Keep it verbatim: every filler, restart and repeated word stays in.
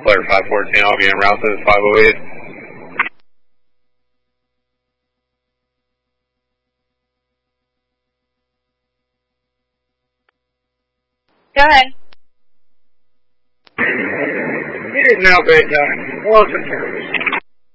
Player five fourteen, I'll be en route to this five oh eight. Go ahead. It is now bedtime. Welcome, service.